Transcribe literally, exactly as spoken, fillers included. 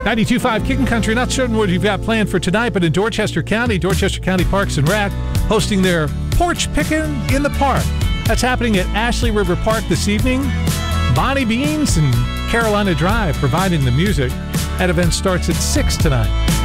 ninety-two point five Kickin' Country. Not certain what you've got planned for tonight, but in Dorchester County, Dorchester County Parks and Rec hosting their Porch Pickin' in the Park. That's happening at Ashley River Park this evening. Bonnie Beans and Carolina Drive providing the music. That event starts at six tonight.